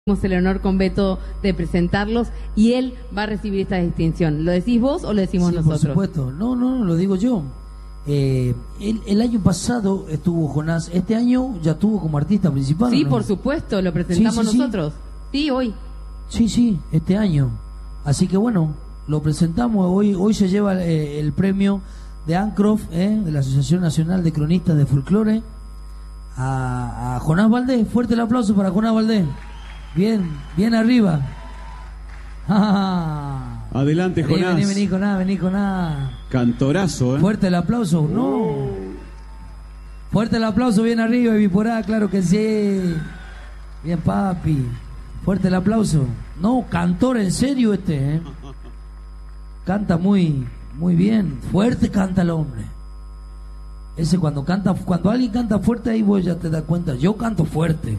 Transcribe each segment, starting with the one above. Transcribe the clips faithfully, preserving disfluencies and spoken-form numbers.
Tenemos el honor con Beto de presentarlos y él va a recibir esta distinción. ¿Lo decís vos o lo decimos sí, nosotros? Por supuesto, no, no, no, lo digo yo. Eh, el, el año pasado estuvo Jonás, este año ya estuvo como artista principal. Sí, ¿no? por supuesto, lo presentamos sí, sí, nosotros. Sí. sí, hoy. Sí, sí, este año. Así que bueno, lo presentamos. Hoy hoy se lleva eh, el premio de ANCROF, eh, de la Asociación Nacional de Cronistas de Folclore, a, a Jonás Valdés. Fuerte el aplauso para Jonás Valdés. Bien, bien arriba. Adelante, vení, Jonás. Vení, vení, Jonás, vení, Jonás. Cantorazo, ¿eh? Fuerte el aplauso, no. Fuerte el aplauso, bien arriba, Biporá, claro que sí. Bien, papi. Fuerte el aplauso. No, cantor en serio este, ¿eh? Canta muy, muy bien. Fuerte canta el hombre. Ese cuando canta, cuando alguien canta fuerte, ahí vos ya te das cuenta. Yo canto fuerte.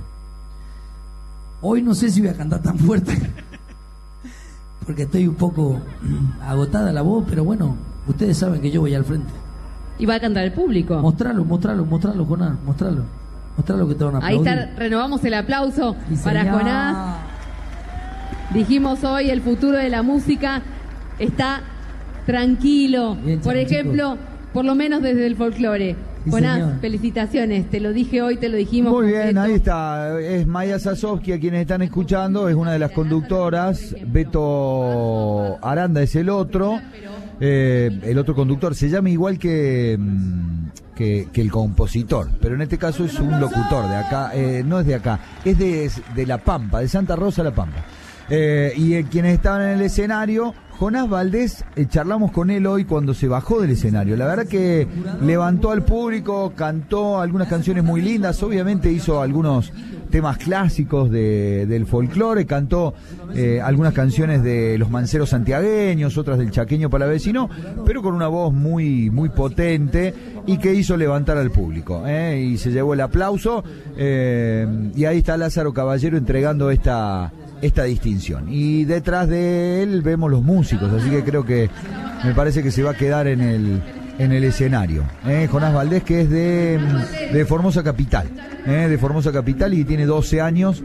Hoy no sé si voy a cantar tan fuerte porque estoy un poco agotada la voz, pero bueno, ustedes saben que yo voy al frente. Y va a cantar el público. Mostralo, mostralo, mostralo, Jonás, mostralo. Mostralo que te van a aplaudir. Ahí está, renovamos el aplauso sí, para señor. Jonás. Dijimos hoy, el futuro de la música está tranquilo. Bien, por chicos, ejemplo, chicos. por lo menos desde el folclore. Sí, Jonás, señor. Felicitaciones, te lo dije hoy, te lo dijimos. Muy bien, Beto. ahí está, es Maya Sasovsky a quienes están escuchando, es una de las conductoras, Beto Aranda es el otro, eh, el otro conductor, se llama igual que, que, que el compositor, pero en este caso es un locutor de acá, eh, no es de acá, es de, de La Pampa, de Santa Rosa La Pampa. Eh, y eh, quienes estaban en el escenario, Jonás Valdés, eh, charlamos con él hoy cuando se bajó del escenario. La verdad que levantó al público, cantó algunas canciones muy lindas, obviamente hizo algunos temas clásicos de, del folclore, cantó eh, algunas canciones de los manceros santiagueños, otras del chaqueño palavecino, pero con una voz muy, muy potente y que hizo levantar al público, ¿eh? Y se llevó el aplauso, eh, y ahí está Lázaro Caballero entregando esta... esta distinción, y detrás de él vemos los músicos, así que creo que me parece que se va a quedar en el en el escenario, ¿eh? Jonás Valdés, que es de, de Formosa Capital, ¿eh? de Formosa Capital, y tiene doce años,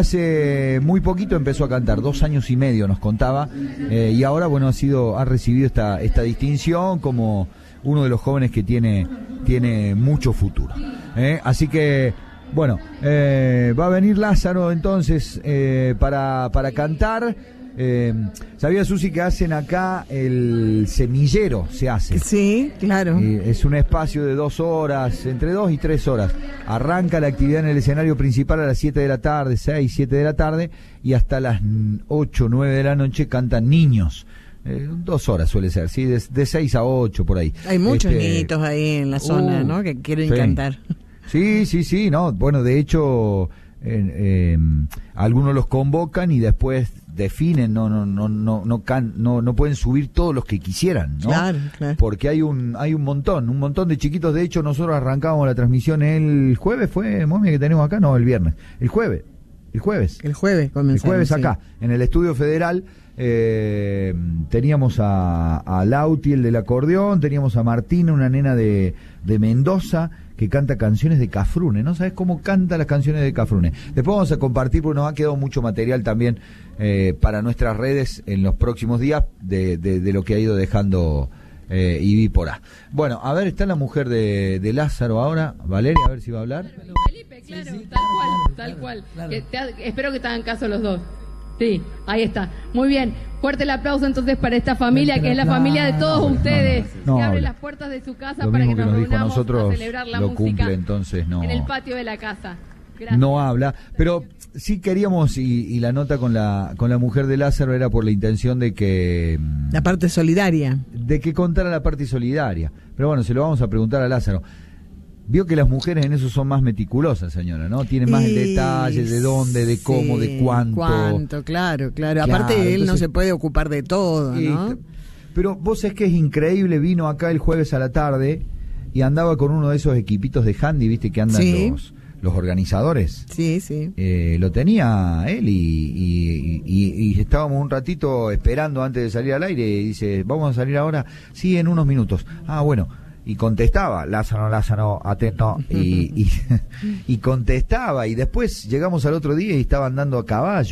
hace muy poquito empezó a cantar, dos años y medio nos contaba, eh, y ahora bueno ha sido ha recibido esta esta distinción como uno de los jóvenes que tiene tiene mucho futuro, ¿eh? Así que bueno, eh, va a venir Lázaro entonces eh, para, para cantar. Eh, ¿Sabía, Susi, que hacen acá el semillero? Se hace. Sí, claro. Eh, es un espacio de dos horas, entre dos y tres horas. Arranca la actividad en el escenario principal a las siete de la tarde, seis, siete de la tarde, y hasta las ocho, nueve de la noche cantan niños. Eh, dos horas suele ser, sí, de, de seis a ocho por ahí. Hay muchos este, niñitos ahí en la zona, uh, ¿no? Que quieren sí. cantar. Sí, sí, sí, no, bueno, de hecho eh, eh, algunos los convocan y después definen, no no no no no can, no no pueden subir todos los que quisieran, ¿no? Claro, claro. Porque hay un hay un montón, un montón de chiquitos. De hecho, nosotros arrancamos la transmisión el jueves, fue, momia, que tenemos acá, no, el viernes, el jueves, el jueves. El jueves comenzamos. El jueves sí. acá, en el Estudio Federal. Eh, teníamos a, a Lauti, el del acordeón, teníamos a Martina, una nena de, de Mendoza, que canta canciones de Cafrune, ¿no? ¿Sabes cómo canta las canciones de Cafrune? Después vamos a compartir, porque nos ha quedado mucho material también eh, para nuestras redes en los próximos días de, de, de lo que ha ido dejando eh, Ibi por A. Bueno, a ver, está la mujer de, de Lázaro ahora, Valeria, a ver si va a hablar. Felipe, claro, sí, sí, tal cual, tal cual. Claro. Que te, espero que te hagan caso los dos. Sí, ahí está. Muy bien. Fuerte el aplauso entonces para esta familia, que es la familia de todos no, ustedes, no, no, que no abre habla. las puertas de su casa Lo para que mismo que nos nos dijo a reunamos nosotros a celebrar la lo música cumple, entonces no. en el patio de la casa. Gracias. No habla, pero sí queríamos, y, y la nota con la con la mujer de Lázaro era por la intención de que La parte solidaria. de que contara la parte solidaria. Pero bueno, se lo vamos a preguntar a Lázaro. Vio que las mujeres en eso son más meticulosas, señora, ¿no? Tienen más el detalle de dónde, de cómo, sí, de cuánto. Cuánto, claro, claro. Claro, Aparte él entonces, no se puede ocupar de todo, y, ¿no? Pero vos es que es increíble, vino acá el jueves a la tarde y andaba con uno de esos equipitos de handy, ¿viste? Que andan Sí. los, los organizadores. Sí, sí. Eh, lo tenía él y, y, y, y estábamos un ratito esperando antes de salir al aire y dice, vamos a salir ahora, sí, en unos minutos. Ah, bueno, y contestaba, Lázaro, Lázaro, atento, y, y, y contestaba, y después llegamos al otro día y estaba andando a caballo.